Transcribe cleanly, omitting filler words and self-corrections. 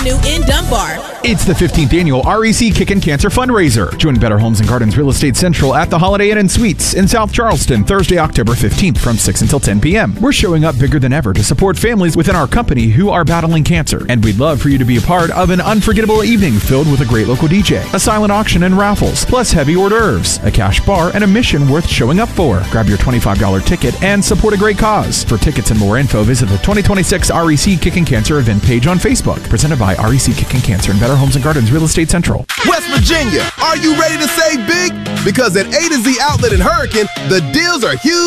Avenue in Dunbar. It's the 15th annual REC Kickin' Cancer Fundraiser. Join Better Homes and Gardens Real Estate Central at the Holiday Inn and Suites in South Charleston, Thursday, October 15th from 6 until 10 p.m. We're showing up bigger than ever to support families within our company who are battling cancer. And we'd love for you to be a part of an unforgettable evening filled with a great local DJ, a silent auction and raffles, plus heavy hors d'oeuvres, a cash bar, and a mission worth showing up for. Grab your $25 ticket and support a great cause. For tickets and more info, visit the 2026 REC Kickin' Cancer event page on Facebook. Presented by REC Kickin' Cancer and Better Homes and Gardens Real Estate Central. West Virginia, are you ready to save big? Because at A to Z Outlet in Hurricane, the deals are huge.